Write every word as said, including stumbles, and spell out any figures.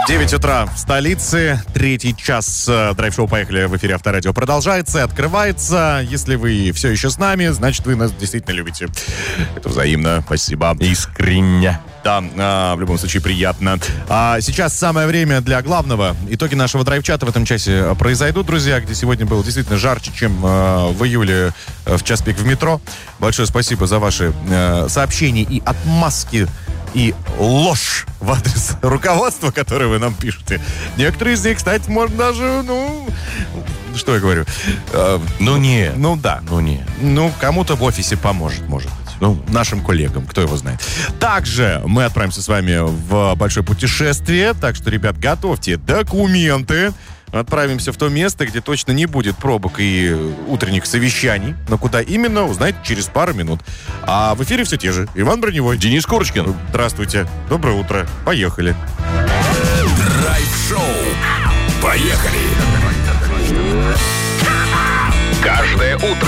девять утра в столице. Третий час драйв-шоу «Поехали» в эфире Авторадио продолжается, открывается. Если вы все еще с нами, значит, вы нас действительно любите. Это взаимно. Спасибо. Искренне. Да, а, в любом случае приятно. А сейчас самое время для главного. Итоги нашего драйв-чата в этом часе произойдут, друзья, где сегодня было действительно жарче, чем а, в июле а, в час пик в метро. Большое спасибо за ваши а, сообщения и отмазки, и ложь в адрес руководства, которое вы нам пишете. Некоторые из них, кстати, можно даже, ну... Что я говорю? Э, ну, не. Ну, да. Ну, не. Ну, кому-то в офисе поможет, может быть. Ну, нашим коллегам, кто его знает. Также мы отправимся с вами в большое путешествие. Так что, ребят, готовьте документы. Отправимся в то место, где точно не будет пробок и утренних совещаний. Но куда именно, узнаете через пару минут. А в эфире все те же. Иван Броневой. Денис Курочкин. Здравствуйте. Доброе утро. Поехали. Драйв-шоу. Поехали. Каждое утро